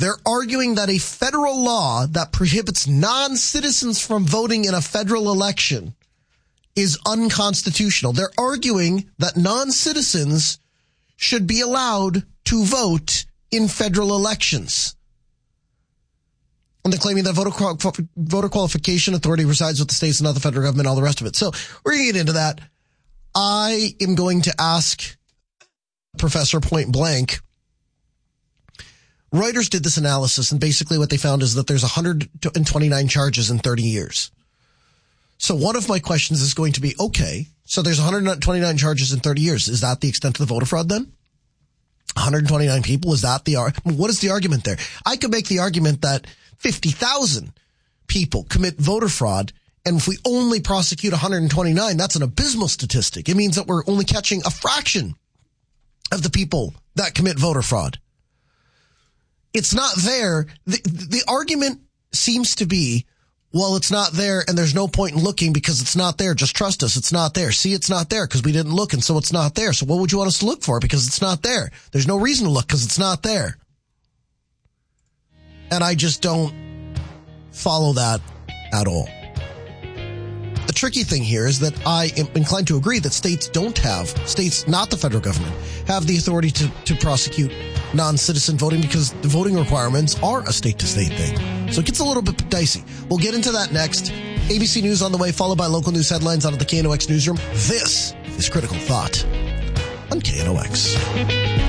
They're arguing that a federal law that prohibits non-citizens from voting in a federal election is unconstitutional. They're arguing that non-citizens should be allowed to vote in federal elections. And they're claiming that voter qualification authority resides with the states and not the federal government, all the rest of it. So we're going to get into that. I am going to ask Professor point blank. Reuters did this analysis, and basically what they found is that there's 129 charges in 30 years. So one of my questions is going to be, okay, so there's 129 charges in 30 years. Is that the extent of the voter fraud then? 129 people, is that what is the argument there? I could make the argument that 50,000 people commit voter fraud, and if we only prosecute 129, that's an abysmal statistic. It means that we're only catching a fraction of the people that commit voter fraud. It's not there. The argument seems to be, well, it's not there and there's no point in looking because it's not there. Just trust us. It's not there. See, it's not there because we didn't look, and so it's not there. So what would you want us to look for? Because it's not there. There's no reason to look because it's not there. And I just don't follow that at all. The tricky thing here is that I am inclined to agree that states, not the federal government, have the authority to prosecute non-citizen voting because the voting requirements are a state-to-state thing. So it gets a little bit dicey. We'll get into that next. ABC News on the way, followed by local news headlines out of the KNOX newsroom. This is Critical Thought on KNOX.